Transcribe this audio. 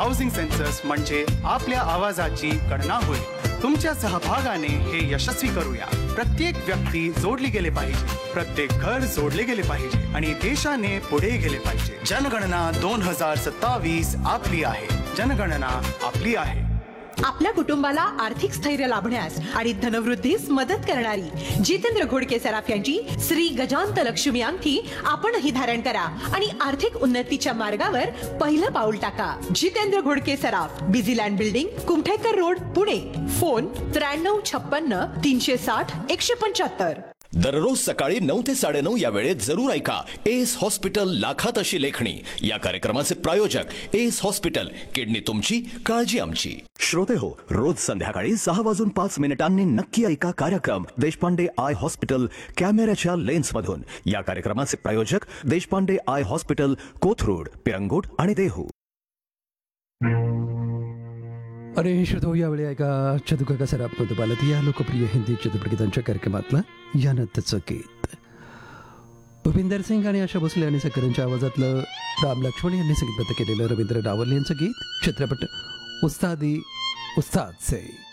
Housing census म्हणजे आपल्या आवाजाची गणना होईल. तुमच्या सहभागाने हे यशस्वी करूया. प्रत्येक व्यक्ती जोडली गेले पाहिजे, प्रत्येक घर जोडले गेले पाहिजे आणि देशाने पुढे गेले पाहिजे. जनगणना 2027 आपली आहे. जनगणना आपली आहे. आपल्या कुटुंबाला आर्थिक स्थैर्य लाभण्यास आणि धनवृद्धीस मदत करणारी जितेंद्र घोडके सराफ यांची श्री गजांत लक्ष्मी अंगठी आपणही धारण करा आणि आर्थिक उन्नतीच्या मार्गावर पहिलं पाऊल टाका. जितेंद्र घोडके सराफ, Busyland building, Kumthekar road, Pune. Phone 9356 360 175. दररोज सकाळी 9 ते 9:30 या वेळेत जरूर ऐका एस हॉस्पिटल लाखात अशी लेखणी. या कार्यक्रमाचे प्रायोजक एस हॉस्पिटल, किडनी तुमची, काळजी आमची. श्रोते हो, रोज संध्याकाळी 6:05 नक्की ऐका कार्यक्रम देशपांडे आय हॉस्पिटल, कॅमेऱ्याच्या लेन्स मधून. या कार्यक्रमाचे प्रायोजक देशपांडे आय हॉस्पिटल, कोथरूड, पिरंगुट आणि देहू. अरे श्रोतो, यावेळी ऐका चंदूकाका सराफ मधुबालत या लोकप्रिय हिंदी चित्रपटगीतांच्या कार्यक्रमातलं यानंतरचं गीत. भूपिंदर सिंग आणि आशा भोसले आणि सकरांच्या आवाजातलं राम लक्ष्मण यांनी संगीतबद्ध केलेलं रवींद्र डावल यांचं गीत चित्रपट उस्ताद से.